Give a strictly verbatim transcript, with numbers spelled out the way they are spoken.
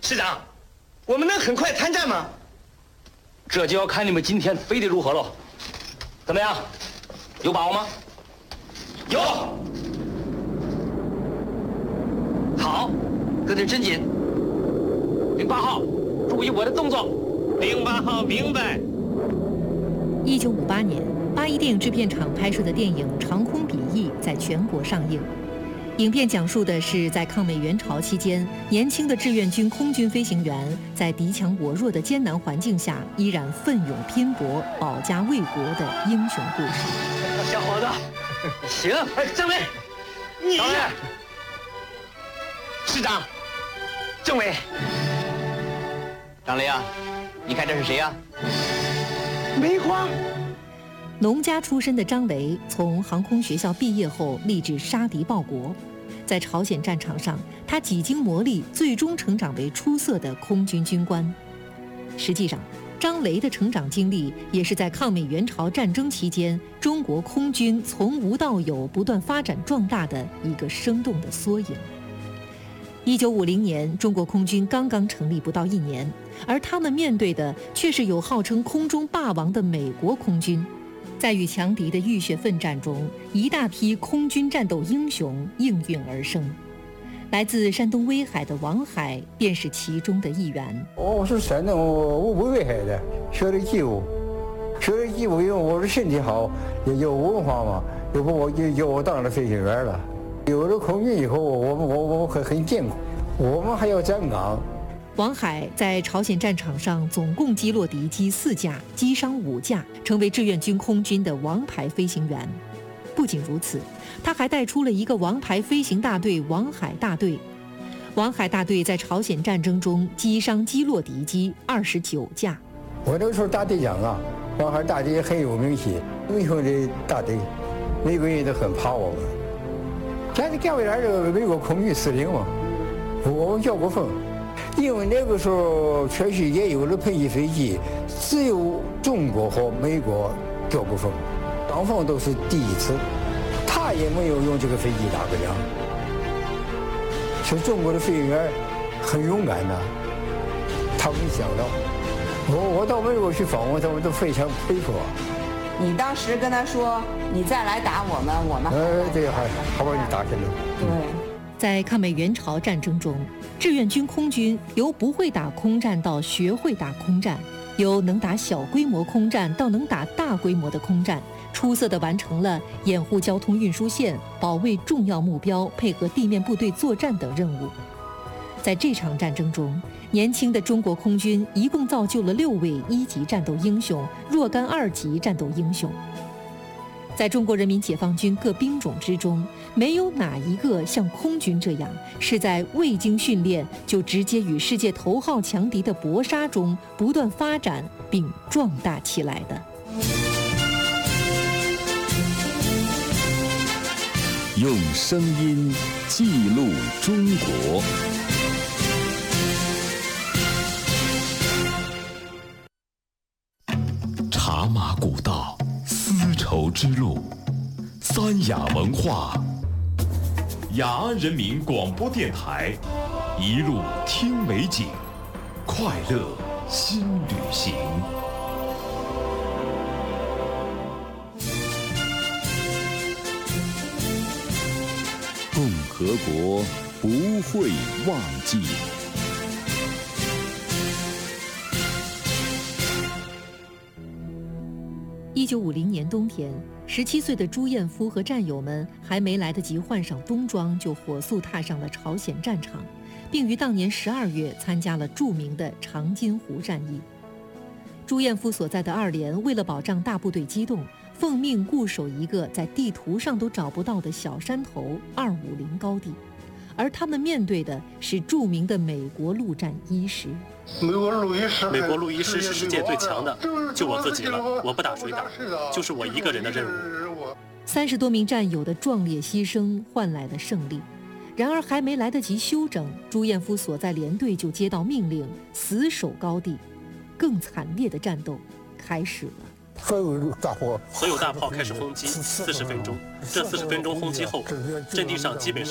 师长，我们能很快参战吗？ 这就要看你们今天飞得如何了。怎么样，有把握吗？ 有。 好，跟得真紧。零八号，注意我的动作。 零八号明白。 一九五八年，八一电影制片厂拍摄的电影《长空笔翼》在全国上映。影片讲述的是在抗美援朝期间，年轻的志愿军空军飞行员在敌强我弱的艰难环境下，依然奋勇拼搏、保家卫国的英雄故事。 小伙子，行，哎，政委， 你导演， 师长，政委， 张雷啊，你看这是谁呀？ 梅花。 农家出身的张雷从航空学校毕业后，立志杀敌报国。在朝鲜战场上，他几经磨砺，最终成长为出色的空军军官。实际上，张雷的成长经历也是在抗美援朝战争期间，中国空军从无到有不断发展壮大的一个生动的缩影。一九五零年，中国空军刚刚成立不到一年，而他们面对的却是有号称空中霸王的美国空军。在与强敌的浴血奋战中，一大批空军战斗英雄应运而生。来自山东威海的王海便是其中的一员。 我是山东我威海的，学的技术，学的技术，因为我的身体好，也有文化嘛，要不我就叫我当了飞行员了。有了空军以后，我们我我很很艰苦，我们还要站岗。 王海在朝鲜战场上总共击落敌机四架，击伤五架，成为志愿军空军的王牌飞行员。不仅如此，他还带出了一个王牌飞行大队——王海大队。王海大队在朝鲜战争中击伤击落敌机二十九架。 我那个时候大队长啊，王海大队很有名气，英雄的大队，美国人都很怕我们。现在干为啥这个美国空军司令嘛，我们叫过风。因为那个时候全世界有了喷气飞机，只有中国和美国交过锋，双方都是第一次，他也没有用这个飞机打过仗。所以中国的飞行员很勇敢的，他们想到，我我到美国去访问，他们都非常佩服我。 你当时跟他说，你再来打我们，我们呃，对，还好把你打下来。 对。 在抗美援朝战争中，志愿军空军由不会打空战到学会打空战，由能打小规模空战到能打大规模的空战，出色地完成了掩护交通运输线、保卫重要目标、配合地面部队作战等任务。在这场战争中，年轻的中国空军一共造就了六位一级战斗英雄，若干二级战斗英雄。在中国人民解放军各兵种之中，没有哪一个像空军这样是在未经训练就直接与世界头号强敌的搏杀中不断发展并壮大起来的。 用声音记录中国。茶马古道，丝绸之路，三雅文化，雅安人民广播电台，一路听美景，快乐新旅行。共和国不会忘记。 一九五零年冬天，十七岁的朱彦夫和战友们还没来得及换上冬装，就火速踏上了朝鲜战场，并于当年十二月参加了著名的长津湖战役。朱彦夫所在的二连为了保障大部队机动，奉命固守一个在地图上都找不到的小山头二五零高地，而他们面对的是著名的美国陆战一师。 美国路易师， 美国路易师是世界最强的，就我自己了，我不打谁打，就是我一个人的任务。 三十多名战友的壮烈牺牲换来了胜利，然而还没来得及休整，朱彦夫所在连队就接到命令，死守高地。更惨烈的战斗开始了。 所有大炮， 所有大炮开始轰击，四十分钟。这四十分钟轰击后，阵地上基本上